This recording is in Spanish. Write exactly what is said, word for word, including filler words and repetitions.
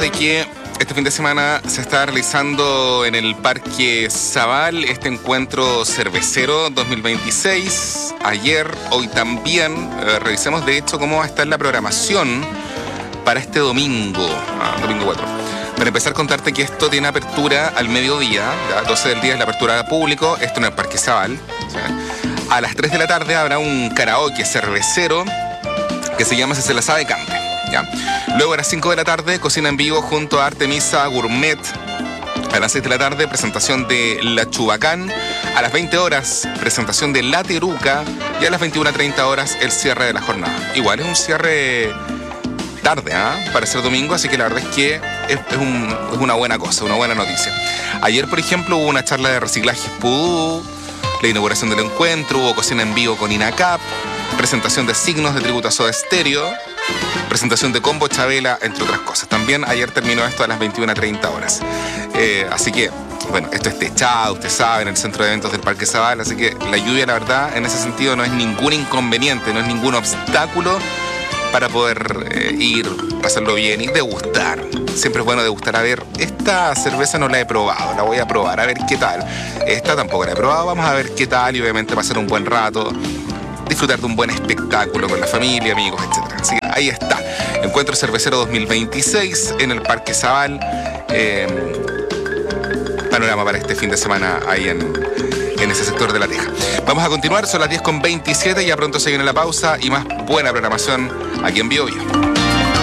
de que este fin de semana se está realizando en el Parque Zabal este encuentro cervecero dos mil veintiséis. Ayer, hoy también, eh, revisemos de hecho cómo va a estar la programación para este domingo, ah, domingo cuatro. Para empezar, contarte que esto tiene apertura al mediodía, ¿ya? doce del día es la apertura al público, esto en el Parque Zabal. ¿Sí? A las tres de la tarde habrá un karaoke cervecero que se llama Si se la sabe, cante. ¿Ya? Luego a las cinco de la tarde, cocina en vivo junto a Artemisa Gourmet. A las seis de la tarde, presentación de La Chubacán. A las veinte horas, presentación de La Teruca. Y a las veintiuna treinta horas, el cierre de la jornada. Igual es un cierre tarde, ¿eh? Para ser domingo, así que la verdad es que es, es, un, es una buena cosa, una buena noticia. Ayer, por ejemplo, hubo una charla de reciclaje Pudú, la inauguración del encuentro, hubo cocina en vivo con INACAP, presentación de signos de tributo a Soda Stereo, presentación de Combo Chabela, entre otras cosas. También ayer terminó esto a las veintiuna treinta horas. Eh, así que, bueno, esto es techado, usted sabe, en el centro de eventos del Parque Zabal, así que la lluvia, la verdad, en ese sentido no es ningún inconveniente, no es ningún obstáculo para poder eh, ir, pasarlo bien y degustar. Siempre es bueno degustar. A ver, esta cerveza no la he probado, la voy a probar, a ver qué tal. Esta tampoco la he probado, vamos a ver qué tal y obviamente pasar un buen rato, disfrutar de un buen espectáculo con la familia, amigos, etcétera. Así que ahí está, Encuentro Cervecero dos mil veintiséis en el Parque Zabal. Eh, panorama para este fin de semana ahí en, en ese sector de La Teja. Vamos a continuar, son las diez con veintisiete, ya pronto se viene la pausa y más buena programación aquí en Bio Bio.